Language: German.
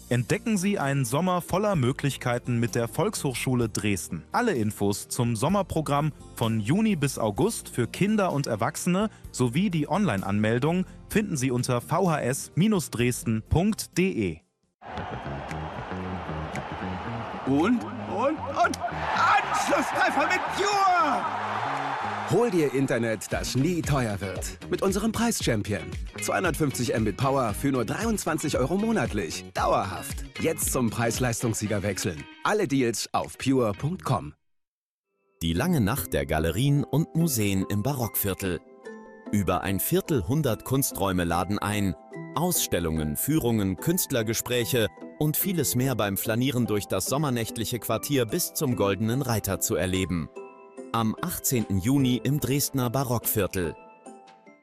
Entdecken Sie einen Sommer voller Möglichkeiten mit der Volkshochschule Dresden. Alle Infos zum Sommerprogramm von Juni bis August für Kinder und Erwachsene sowie die Online-Anmeldung finden Sie unter vhs-dresden.de. Und? Anschlusstreffer mit Pure! Hol dir Internet, das nie teuer wird. Mit unserem Preis-Champion. 250 Mbit Power für nur 23 € monatlich. Dauerhaft. Jetzt zum Preis-Leistungssieger wechseln. Alle Deals auf pure.com. Die lange Nacht der Galerien und Museen im Barockviertel. Über ein Viertelhundert Kunsträume laden ein. Ausstellungen, Führungen, Künstlergespräche und vieles mehr beim Flanieren durch das sommernächtliche Quartier bis zum Goldenen Reiter zu erleben. Am 18. Juni im Dresdner Barockviertel.